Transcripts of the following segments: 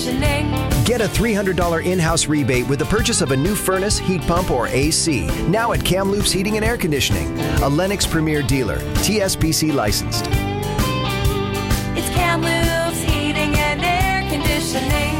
conditioning. Get a $300 in-house rebate with the purchase of a new furnace, heat pump, or AC. Now at Kamloops Heating and Air Conditioning, a Lennox Premier dealer, TSPC licensed. It's Kamloops Heating and Air Conditioning.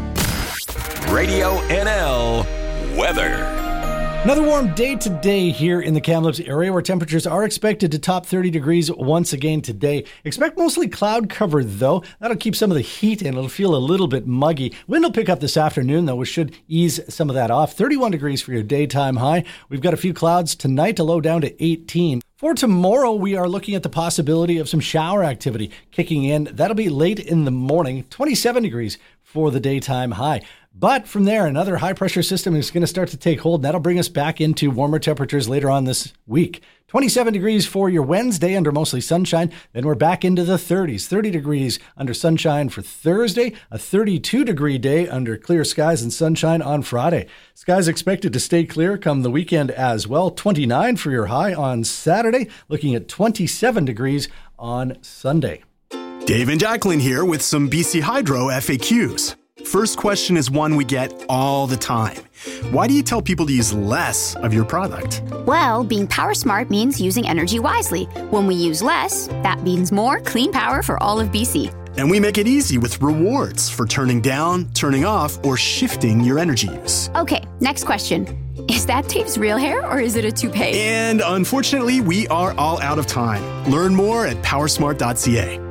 Radio NL weather. Another warm day today here in the Kamloops area where temperatures are expected to top 30 degrees once again today. Expect mostly cloud cover though. That'll keep some of the heat in. It'll feel a little bit muggy. Wind will pick up this afternoon though, which should ease some of that off. 31 degrees for your daytime high. We've got a few clouds tonight, a low down to 18. For tomorrow, we are looking at the possibility of some shower activity kicking in. That'll be late in the morning, 27 degrees for the daytime high. But from there, another high-pressure system is going to start to take hold. That'll bring us back into warmer temperatures later on this week. 27 degrees for your Wednesday under mostly sunshine. Then we're back into the 30s. 30 degrees under sunshine for Thursday. A 32-degree day under clear skies and sunshine on Friday. Skies expected to stay clear come the weekend as well. 29 for your high on Saturday. Looking at 27 degrees on Sunday. Dave and Jacqueline here with some BC Hydro FAQs. First question is one we get all the time. Why do you tell people to use less of your product? Well, being power smart means using energy wisely. When we use less, that means more clean power for all of BC. And we make it easy with rewards for turning down, turning off, or shifting your energy use. Okay, next question. Is that Dave's real hair or is it a toupee? And unfortunately, we are all out of time. Learn more at powersmart.ca.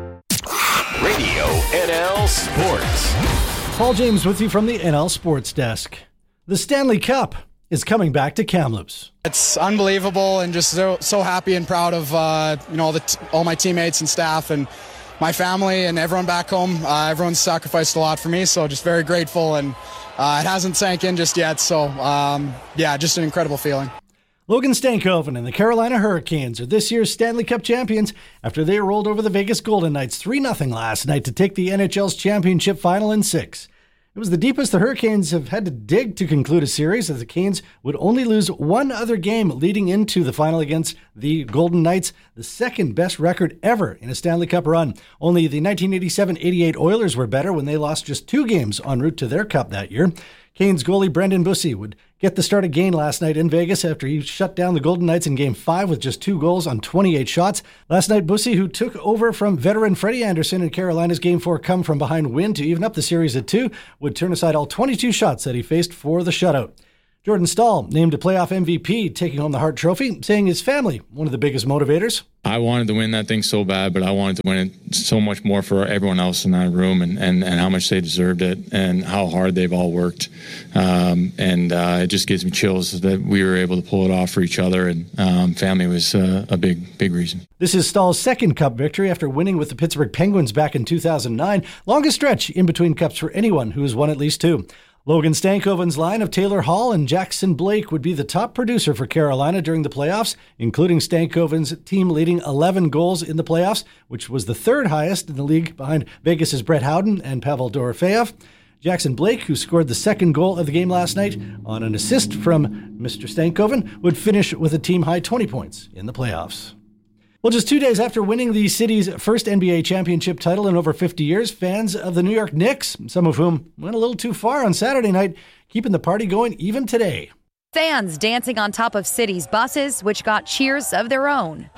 Radio NL Sports. Paul James with you from the NL Sports Desk. The Stanley Cup is coming back to Kamloops. It's unbelievable and just so happy and proud of all my teammates and staff and my family and everyone back home. Everyone's sacrificed a lot for me, so just very grateful, and it hasn't sank in just yet. So just an incredible feeling. Logan Stankoven and the Carolina Hurricanes are this year's Stanley Cup champions after they rolled over the Vegas Golden Knights 3-0 last night to take the NHL's championship final in 6. It was the deepest the Hurricanes have had to dig to conclude a series, as the Canes would only lose one other game leading into the final against the Golden Knights, the second best record ever in a Stanley Cup run. Only the 1987-88 Oilers were better when they lost just 2 games en route to their cup that year. Canes goalie Brendan Bussey would get the start again last night in Vegas after he shut down the Golden Knights in Game 5 with just 2 goals on 28 shots. Last night, Bussey, who took over from veteran Freddie Anderson in Carolina's Game 4 come-from-behind win to even up the series at 2, would turn aside all 22 shots that he faced for the shutout. Jordan Staal named a playoff MVP, taking home the Hart Trophy, saying his family, one of the biggest motivators. I wanted to win that thing so bad, but I wanted to win it so much more for everyone else in that room and how much they deserved it and how hard they've all worked. It just gives me chills that we were able to pull it off for each other, and family was a big reason. This is Stahl's second Cup victory after winning with the Pittsburgh Penguins back in 2009. Longest stretch in between Cups for anyone who has won at least 2. Logan Stankoven's line of Taylor Hall and Jackson Blake would be the top producer for Carolina during the playoffs, including Stankoven's team leading 11 goals in the playoffs, which was the 3rd highest in the league behind Vegas's Brett Howden and Pavel Dorofeyev. Jackson Blake, who scored the second goal of the game last night on an assist from Mr. Stankoven, would finish with a team-high 20 points in the playoffs. Well, just 2 days after winning the city's first NBA championship title in over 50 years, fans of the New York Knicks, some of whom went a little too far on Saturday night, keeping the party going even today. Fans dancing on top of city's buses, which got cheers of their own.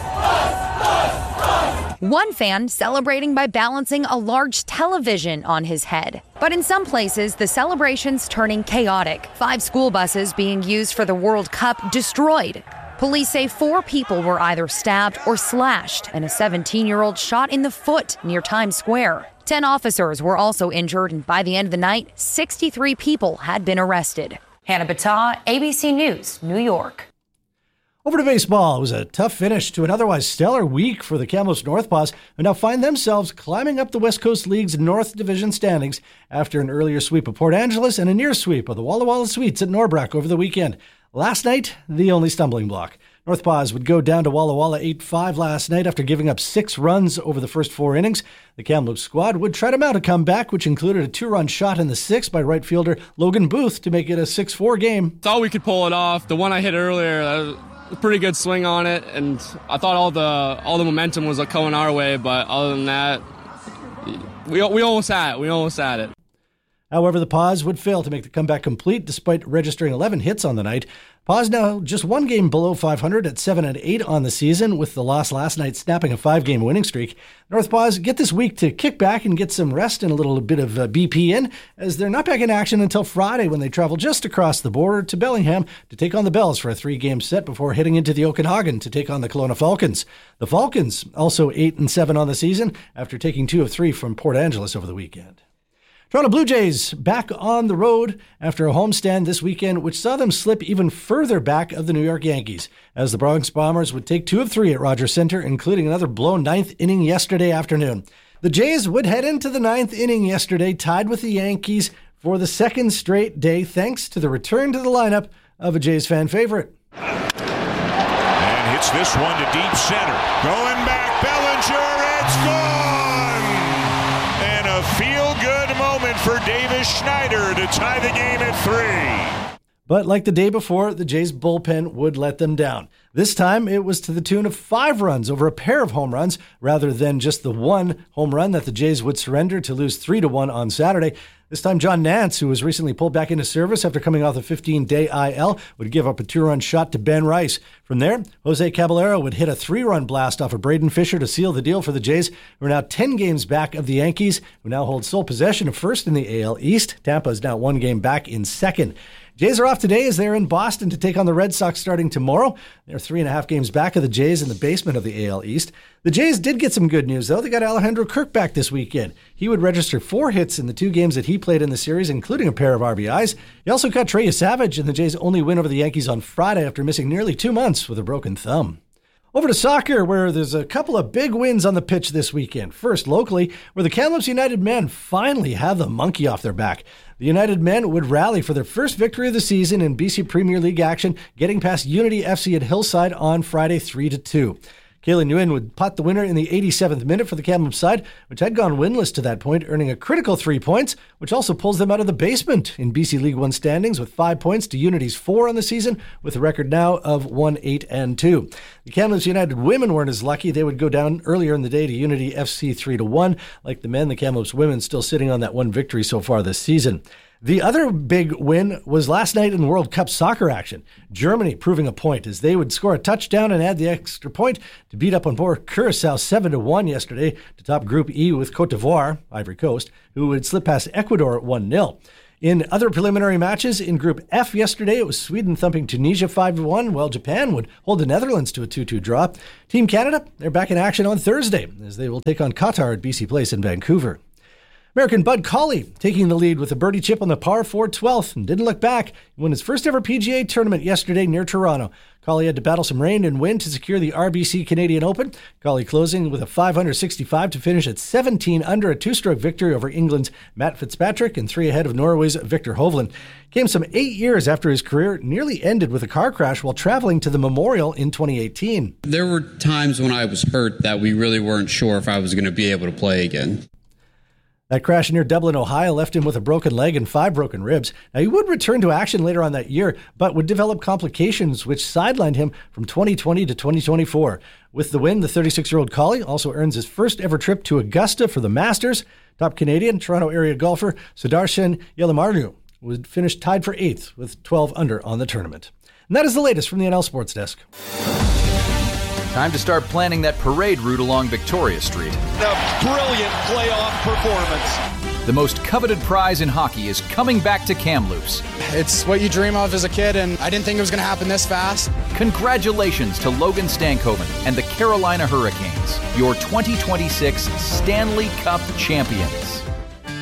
One fan celebrating by balancing a large television on his head. But in some places, the celebration's turning chaotic. 5 school buses being used for the World Cup destroyed. Police say 4 people were either stabbed or slashed, and a 17-year-old shot in the foot near Times Square. 10 officers were also injured, and by the end of the night, 63 people had been arrested. Hannah Battah, ABC News, New York. Over to baseball. It was a tough finish to an otherwise stellar week for the Kamloops Northpaws, who now find themselves climbing up the West Coast League's North Division standings after an earlier sweep of Port Angeles and a near sweep of the Walla Walla Sweets at Norbrook over the weekend. Last night, the only stumbling block. Northpaws would go down to Walla Walla 8-5 last night after giving up 6 runs over the first 4 innings. The Kamloops squad would try to mount a comeback, which included a 2-run shot in the 6th by right fielder Logan Booth to make it a 6-4 game. Thought we could pull it off. The one I hit earlier, that was a pretty good swing on it, and I thought all the momentum was coming our way, but other than that, we almost had it. However, the Paws would fail to make the comeback complete despite registering 11 hits on the night. Paws now just one game below 500 at 7-8 on the season, with the loss last night snapping a 5-game winning streak. North Paws get this week to kick back and get some rest and a little bit of BP in, as they're not back in action until Friday when they travel just across the border to Bellingham to take on the Bells for a 3-game set before heading into the Okanagan to take on the Kelowna Falcons. The Falcons also 8-7 on the season after taking 2 of 3 from Port Angeles over the weekend. Toronto Blue Jays back on the road after a homestand this weekend, which saw them slip even further back of the New York Yankees, as the Bronx Bombers would take 2 of 3 at Rogers Center, including another blown 9th inning yesterday afternoon. The Jays would head into the 9th inning yesterday, tied with the Yankees for the second straight day, thanks to the return to the lineup of a Jays fan favorite. And hits this one to deep center. Going back, Bellinger, it's gone! A feel-good moment for Davis Schneider to tie the game at 3. But like the day before, the Jays bullpen would let them down. This time, it was to the tune of 5 runs over a pair of home runs, rather than just the one home run that the Jays would surrender to lose 3-1 on Saturday. This time, John Nance, who was recently pulled back into service after coming off a 15-day IL, would give up a 2-run shot to Ben Rice. From there, Jose Caballero would hit a 3-run blast off of Braden Fisher to seal the deal for the Jays, who are now 10 games back of the Yankees, who now hold sole possession of first in the AL East. Tampa is now 1 game back in second. Jays are off today as they're in Boston to take on the Red Sox starting tomorrow. They're 3.5 games back of the Jays in the basement of the AL East. The Jays did get some good news, though. They got Alejandro Kirk back this weekend. He would register 4 hits in the 2 games that he played in the series, including a pair of RBIs. He also caught Trey Savage in the Jays' only win over the Yankees on Friday after missing nearly 2 months with a broken thumb. Over to soccer, where there's a couple of big wins on the pitch this weekend. First, locally, where the Kamloops United men finally have the monkey off their back. The United men would rally for their first victory of the season in BC Premier League action, getting past Unity FC at Hillside on Friday 3-2. Kayla Nguyen would pot the winner in the 87th minute for the Kamloops side, which had gone winless to that point, earning a critical 3 points, which also pulls them out of the basement in BC League One standings with 5 points to Unity's 4 on the season, with a record now of 1-8-2. The Kamloops United women weren't as lucky. They would go down earlier in the day to Unity FC 3-1. Like the men, the Kamloops women still sitting on that 1 victory so far this season. The other big win was last night in World Cup soccer action. Germany proving a point as they would score a touchdown and add the extra point to beat up on poor Curacao 7-1 yesterday to top Group E with Côte d'Ivoire, Ivory Coast, who would slip past Ecuador at 1-0. In other preliminary matches in Group F yesterday, it was Sweden thumping Tunisia 5-1, while Japan would hold the Netherlands to a 2-2 draw. Team Canada, they're back in action on Thursday as they will take on Qatar at BC Place in Vancouver. American Bud Cauley taking the lead with a birdie chip on the par 4 12th and didn't look back. He won his first ever PGA tournament yesterday near Toronto. Cauley had to battle some rain and wind to secure the RBC Canadian Open. Cauley closing with a 565 to finish at 17 under, a 2-stroke victory over England's Matt Fitzpatrick and 3 ahead of Norway's Victor Hovland. Came some 8 years after his career nearly ended with a car crash while traveling to the Memorial in 2018. There were times when I was hurt that we really weren't sure if I was going to be able to play again. That crash near Dublin, Ohio left him with a broken leg and 5 broken ribs. Now, he would return to action later on that year, but would develop complications which sidelined him from 2020 to 2024. With the win, the 36-year-old Cauley also earns his first ever trip to Augusta for the Masters. Top Canadian, Toronto area golfer Sudarshan Yelamarnu would finish tied for 8th with 12 under on the tournament. And that is the latest from the NL Sports Desk. Time to start planning that parade route along Victoria Street. A brilliant playoff performance. The most coveted prize in hockey is coming back to Kamloops. It's what you dream of as a kid, and I didn't think it was going to happen this fast. Congratulations to Logan Stankoven and the Carolina Hurricanes, your 2026 Stanley Cup champions.